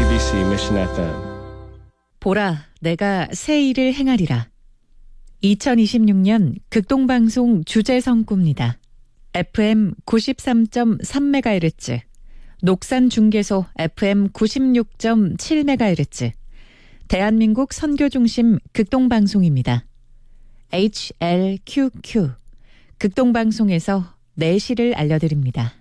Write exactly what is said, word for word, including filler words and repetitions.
에이비씨 Mission 에프엠. 보라, 내가 새 일을 행하리라. 이천이십육 년 극동방송 주제성구입니다. 에프엠 구십삼 점 삼 메가헤르츠, 녹산중계소 에프엠 구십육 점 칠 메가헤르츠, 대한민국 선교중심 극동방송입니다. 에이치엘큐큐, 극동방송에서 내시를 알려드립니다.